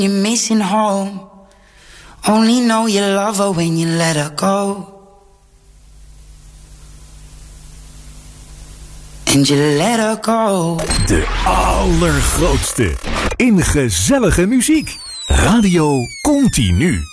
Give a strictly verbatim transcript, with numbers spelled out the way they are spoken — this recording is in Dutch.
You're missing home. Only know you love her when you let her go. And you let her go. De allergrootste in gezellige muziek. Radio Continu.